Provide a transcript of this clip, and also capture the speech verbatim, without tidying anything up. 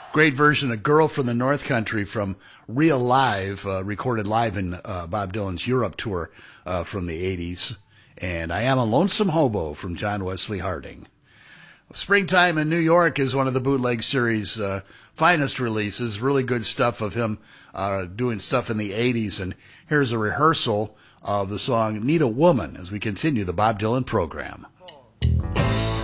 Great version of Girl from the North Country from Real Live, uh, recorded live in uh, Bob Dylan's Europe tour uh, from the eighties. And I Am a Lonesome Hobo from John Wesley Harding. Springtime in New York is one of the Bootleg series' uh, finest releases. Really good stuff of him uh, doing stuff in the eighties. And here's a rehearsal of the song Need a Woman as we continue the Bob Dylan program.